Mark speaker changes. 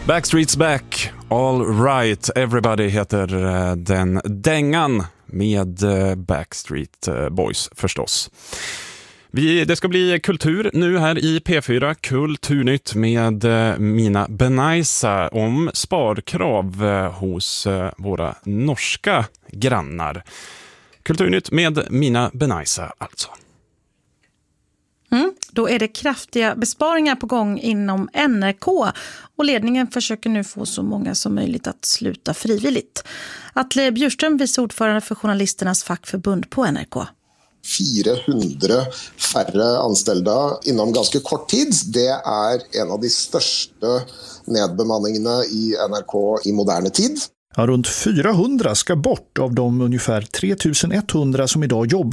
Speaker 1: Backstreet's back, all right, everybody heter den dängan med Backstreet Boys förstås. Det ska bli kultur nu här i P4, Kulturnytt med Mina Benaisa om sparkrav hos våra norska grannar. Kulturnytt med Mina Benaisa alltså.
Speaker 2: Då är det kraftiga besparingar på gång inom NRK och ledningen försöker nu få så många som möjligt att sluta frivilligt. Atle Bjurström, vice ordförande för journalisternas fackförbund på NRK.
Speaker 3: 400 färre anställda inom ganska kort tid. Det är en av de största nedbemanningarna i NRK i modern tid.
Speaker 4: Ja, runt 400 ska bort av de ungefär 3100 som idag jobbar